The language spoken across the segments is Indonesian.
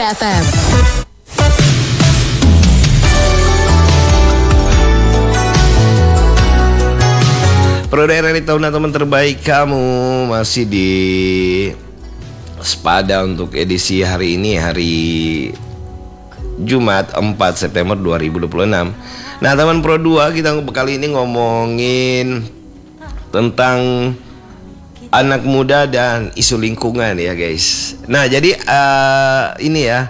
FM. Pro Daerah ini teman terbaik kamu masih di Sepada untuk edisi hari ini, hari Jumat 4 September 2026. Nah teman Pro 2, kita kali ini ngomongin tentang anak muda dan isu lingkungan ya guys. Nah jadi ini ya,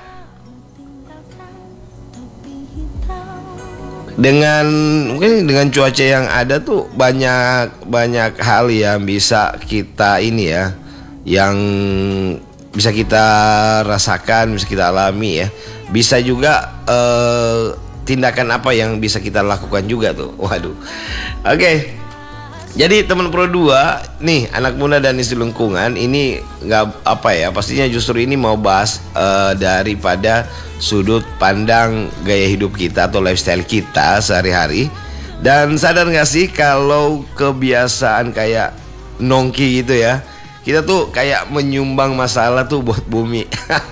mungkin dengan cuaca yang ada tuh banyak hal yang bisa kita ini ya, yang bisa kita rasakan, bisa kita alami ya. Bisa juga tindakan apa yang bisa kita lakukan juga tuh. Waduh. Oke. Jadi teman Pro 2 nih, anak muda dan isu lingkungan ini nggak apa ya, pastinya justru ini mau bahas daripada sudut pandang gaya hidup kita atau lifestyle kita sehari-hari. Dan sadar nggak sih kalau kebiasaan kayak nongki gitu ya, kita tuh kayak menyumbang masalah tuh buat bumi.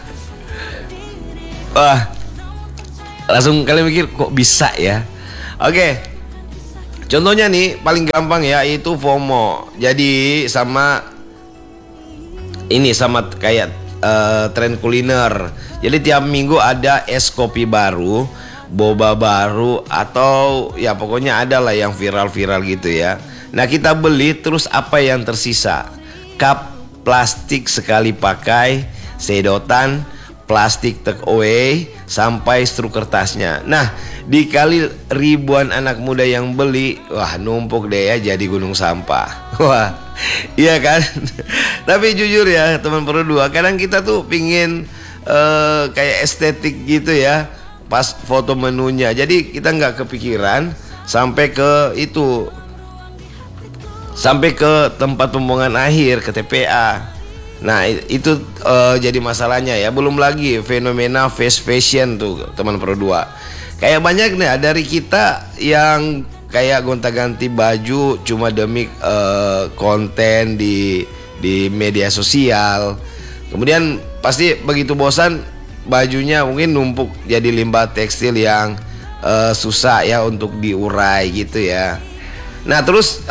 Wah, langsung kalian mikir kok bisa ya. Oke. Contohnya nih paling gampang ya, itu FOMO. Jadi sama kayak tren kuliner. Jadi tiap minggu ada es kopi baru, boba baru, atau ya pokoknya ada lah yang viral-viral gitu ya. Nah kita beli, terus apa yang tersisa? Cup plastik sekali pakai, sedotan, plastik take away, sampai struk kertasnya. Nah dikali ribuan anak muda yang beli, wah numpuk deh ya, jadi gunung sampah. Wah iya kan. Tapi jujur ya teman Pro 2, kadang kita tuh pingin kayak estetik gitu ya pas foto menunya. Jadi kita nggak kepikiran sampai ke itu, sampai ke tempat pembuangan akhir, ke TPA. Nah itu jadi masalahnya ya. Belum lagi fenomena fast fashion tuh teman Pro 2. Kayak banyak nih dari kita yang kayak gonta-ganti baju cuma demi konten di media sosial. Kemudian pasti begitu bosan, bajunya mungkin numpuk jadi limbah tekstil yang susah ya untuk diurai gitu ya. Nah terus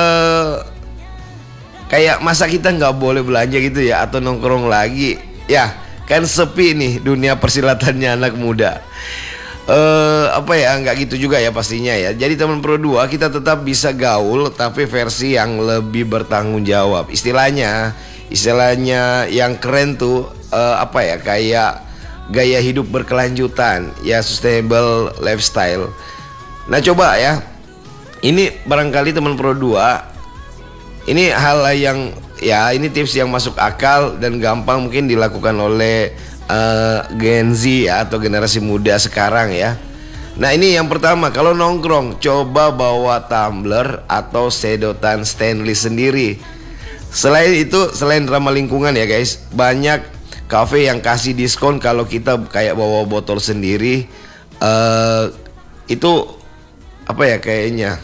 kayak masa kita nggak boleh belanja gitu ya, atau nongkrong lagi ya, kan sepi nih dunia persilatannya anak muda. Apa ya, nggak gitu juga ya pastinya ya. Jadi teman Pro 2, kita tetap bisa gaul tapi versi yang lebih bertanggung jawab. Istilahnya yang keren tuh apa ya, kayak gaya hidup berkelanjutan ya, sustainable lifestyle. Nah coba ya, ini barangkali teman Pro 2, ini hal yang ya, ini tips yang masuk akal dan gampang mungkin dilakukan oleh Gen Z ya, atau generasi muda sekarang ya. Nah ini yang pertama, kalau nongkrong coba bawa tumbler atau sedotan stainless sendiri. Selain itu, selain ramah lingkungan ya guys, banyak cafe yang kasih diskon kalau kita kayak bawa botol sendiri. Itu apa ya, kayaknya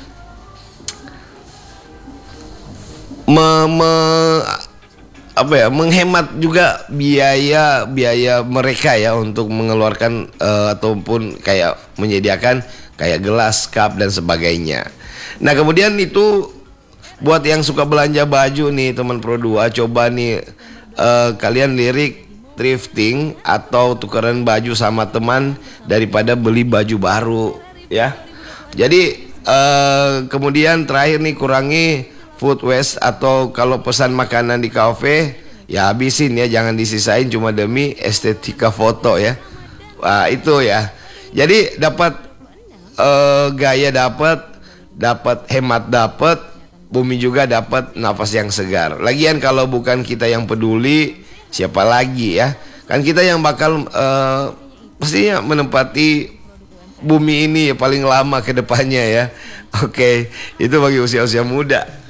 menghemat juga biaya mereka ya untuk mengeluarkan ataupun kayak menyediakan kayak gelas, cup dan sebagainya. Nah kemudian itu buat yang suka belanja baju nih teman Pro 2, coba nih kalian lirik thrifting atau tukeran baju sama teman daripada beli baju baru ya. Jadi kemudian terakhir nih, kurangi food waste, atau kalau pesan makanan di kafe ya habisin ya, jangan disisain cuma demi estetika foto ya. Wah itu ya. Jadi dapat gaya, dapat hemat, dapat bumi juga, dapat nafas yang segar. Lagian kalau bukan kita yang peduli, siapa lagi ya? Kan kita yang bakal pastinya menempati bumi ini ya paling lama ke depannya ya. Oke, itu bagi usia-usia muda.